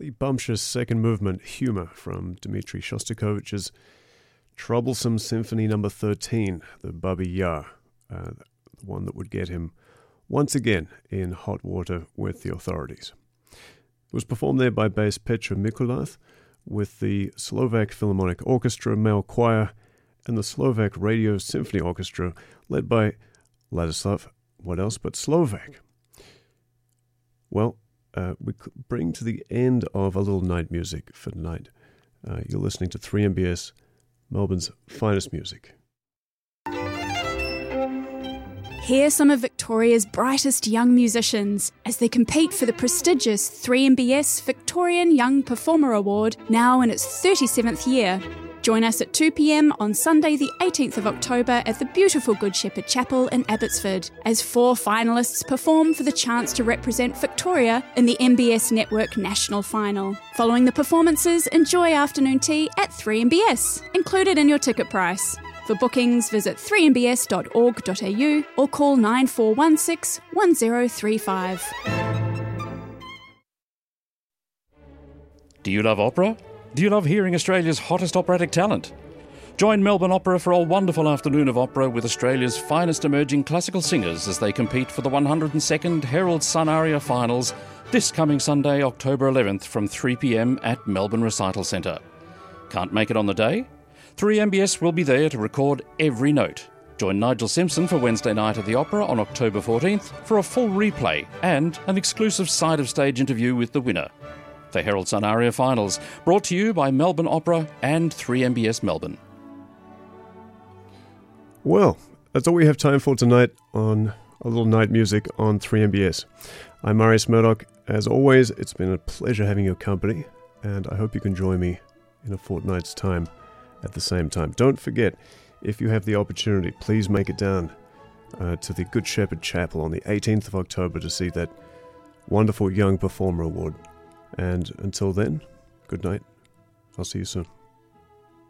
the bumptious second movement Humour from Dmitri Shostakovich's troublesome Symphony No. 13, the Baba Yar, the one that would get him once again in hot water with the authorities. It was performed there by bass Petra Mikulath with the Slovak Philharmonic Orchestra Male Choir and the Slovak Radio Symphony Orchestra led by Ladislav, what else but Slovak. Well, we bring to the end of a little night music for tonight. You're listening to 3MBS, Melbourne's finest music. Hear some of Victoria's brightest young musicians as they compete for the prestigious 3MBS Victorian Young Performer Award, now in its 37th year. Join us at 2 p.m. on Sunday the 18th of October at the beautiful Good Shepherd Chapel in Abbotsford, as 4 finalists perform for the chance to represent Victoria in the MBS Network National Final. Following the performances, enjoy afternoon tea at 3MBS, included in your ticket price. For bookings, visit 3mbs.org.au or call 9416 1035. Do you love opera? Do you love hearing Australia's hottest operatic talent? Join Melbourne Opera for a wonderful afternoon of opera with Australia's finest emerging classical singers as they compete for the 102nd Herald Sun Aria Finals this coming Sunday, October 11th from 3 p.m. at Melbourne Recital Centre. Can't make it on the day? 3MBS will be there to record every note. Join Nigel Simpson for Wednesday night at the Opera on October 14th for a full replay and an exclusive side-of-stage interview with the winner. The Herald Sun Aria Finals, brought to you by Melbourne Opera and 3MBS Melbourne. Well, that's all we have time for tonight on a little night music on 3MBS. I'm Marius Murdoch. As always, it's been a pleasure having your company, and I hope you can join me in a fortnight's time at the same time. Don't forget, if you have the opportunity, please make it down to the Good Shepherd Chapel on the 18th of October to see that wonderful Young Performer Award. And until then, good night. I'll see you soon.